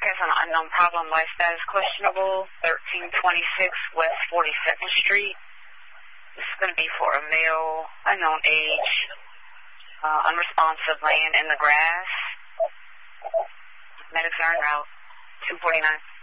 case on unknown problem, life status questionable, 1326 West 42nd Street. This is going to be for a male, unknown age, unresponsive, laying in the grass. Medics are en route, 249.